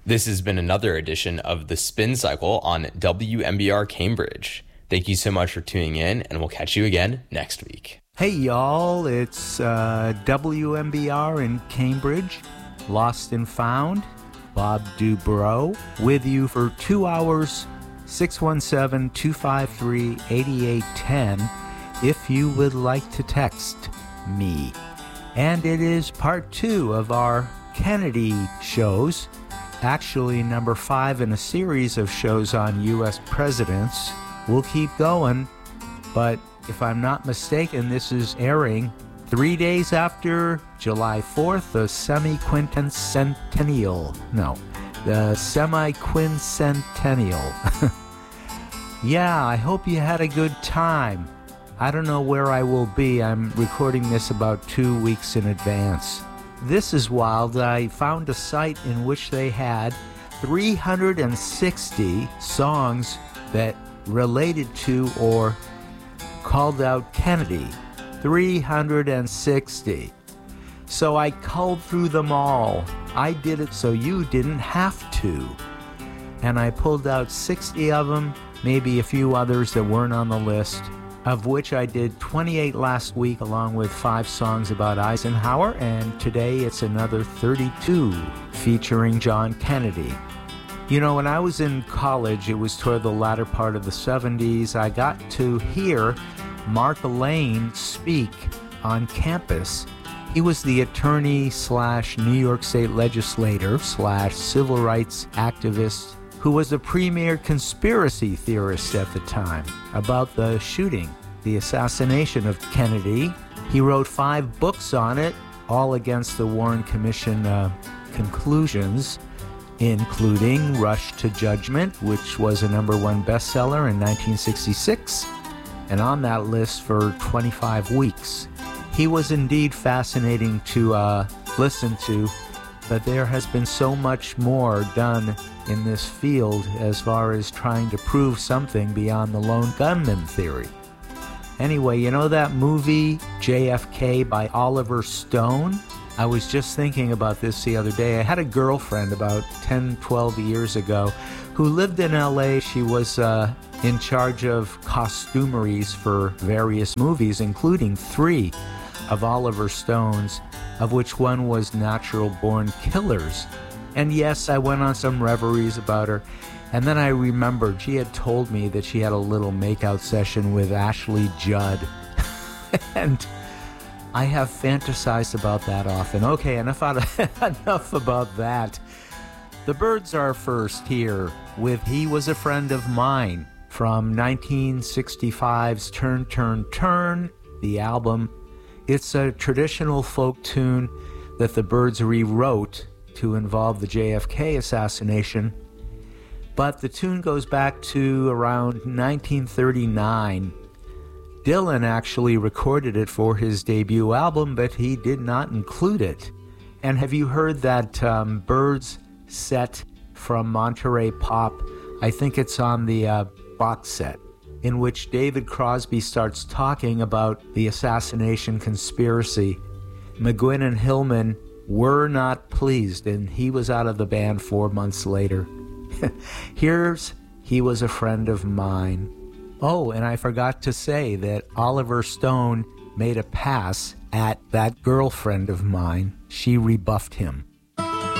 This has been another edition of The Spin Cycle on WMBR Cambridge. Thank you so much for tuning in, and we'll catch you again next week. Hey, y'all. It's WMBR in Cambridge, Lost and Found, Bob Dubrow, with you for 2 hours, 617-253-8810, if you would like to text me. And it is part 2 of our Kennedy shows, actually number 5 in a series of shows on U.S. presidents. We'll keep going, but if I'm not mistaken, this is airing 3 days after July 4th, the semi-quincentennial. Yeah, I hope you had a good time. I don't know where I will be. I'm recording this about 2 weeks in advance. This is wild. I found a site in which they had 360 songs that related to or called out Kennedy. 360. So I culled through them all. I did it so you didn't have to. And I pulled out 60 of them, maybe a few others that weren't on the list, of which I did 28 last week along with 5 songs about Eisenhower, and today it's another 32 featuring John Kennedy. You know, when I was in college, it was toward the latter part of the 70s, I got to hear Mark Lane speak on campus. He was the attorney / New York State legislator / civil rights activist who was the premier conspiracy theorist at the time about the shooting, the assassination of Kennedy. He wrote 5 books on it, all against the Warren Commission conclusions, including Rush to Judgment, which was a #1 bestseller in 1966, and on that list for 25 weeks. He was indeed fascinating to listen to, but there has been so much more done in this field as far as trying to prove something beyond the lone gunman theory. Anyway, you know that movie JFK by Oliver Stone? I was just thinking about this the other day. I had a girlfriend about 10, 12 years ago who lived in LA. She was in charge of costumeries for various movies, including 3 of Oliver Stone's, of which one was Natural Born Killers. And yes, I went on some reveries about her. And then I remembered she had told me that she had a little makeout session with Ashley Judd. And I have fantasized about that often. Okay, enough about that. The Byrds are first here with He Was a Friend of Mine from 1965's Turn, Turn, Turn, the album. It's a traditional folk tune that the Byrds rewrote to involve the JFK assassination, but the tune goes back to around 1939. Dylan actually recorded it for his debut album, but he did not include it. And have you heard that Byrds set from Monterey Pop? I think it's on the box set, in which David Crosby starts talking about the assassination conspiracy. McGuinn and Hillman were not pleased, and he was out of the band 4 months later. Here's He Was a Friend of Mine. Oh, and I forgot to say that Oliver Stone made a pass at that girlfriend of mine. She rebuffed him.